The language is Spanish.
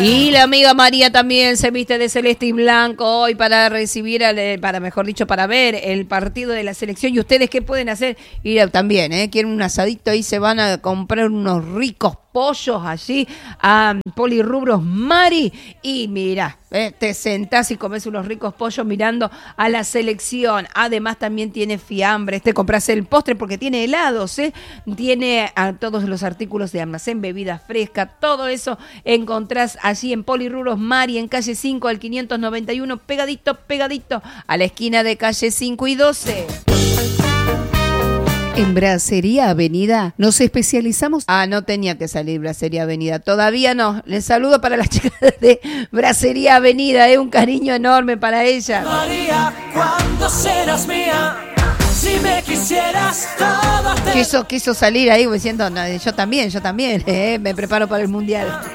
Y la amiga María también se viste de celeste y blanco hoy para recibir, para ver el partido de la selección. ¿Y ustedes qué pueden hacer? Ir también, quieren un asadito y se van a comprar unos ricos pollos allí a Polirrubros Mari. Y mira, te sentás y comes unos ricos pollos mirando a la selección. Además también tiene fiambres, te compras el postre porque tiene helados, tiene a todos los artículos de almacén, bebidas frescas, todo eso encontrás allí en Polirrubros Mari, en calle 5 al 591, pegadito a la esquina de calle 5 y 12. En Brasería Avenida nos especializamos... No tenía que salir Brasería Avenida, todavía no. Les saludo para las chicas de Brasería Avenida, un cariño enorme para ellas. María, ¿cuándo serás mía? Si me quisieras todo Quiso salir ahí diciendo, no, yo también, me preparo para el mundial.